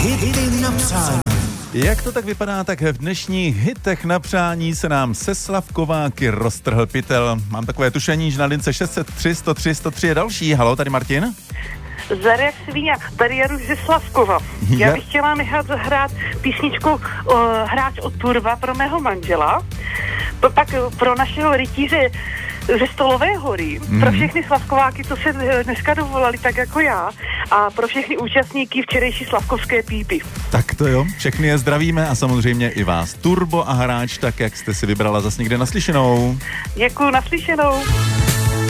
Hity na přání. Jak to tak vypadá, tak v dnešních hitech na přání se nám se Slavkováky roztrhl pytel. Mám takové tušení, že na lince 603, 103, 103 je další. Haló, tady Martin? Zarek svíňa, tady Jaru ze Slavkova. Já bych chtěla nechat zahrát písničku Hráč od Turva pro mého manžela, pak pro našeho rytíře ze Stolové hory, pro všechny Slavkováky, co se dneska dovolali, tak jako já, a pro všechny účastníky včerejší slavkovské pípy. Tak to jo, všechny je zdravíme a samozřejmě i vás. Turbo a Hráč, tak jak jste si vybrala zas někde naslyšenou. Děkuju, naslyšenou.